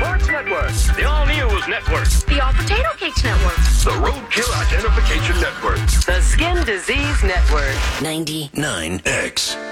Sports Network. The All News Network. The All Potato Cakes Network. The Roadkill Identification Network. The Skin Disease Network. 99X.